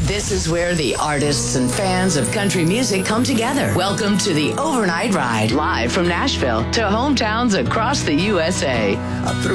This is where the artists and fans of country music come together. Welcome to the Overnight Ride, live from Nashville to hometowns across the USA. I threw